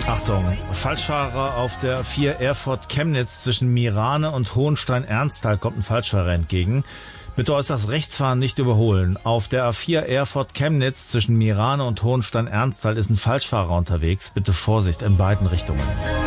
Achtung, Falschfahrer auf der 4 Erfurt Chemnitz zwischen Mirane und Hohenstein-Ernsthal kommt ein Falschfahrer entgegen. Bitte äußerst rechts fahren, nicht überholen. Auf der A4 Erfurt Chemnitz zwischen Mirane und Hohenstein-Ernsthal ist ein Falschfahrer unterwegs. Bitte Vorsicht in beiden Richtungen.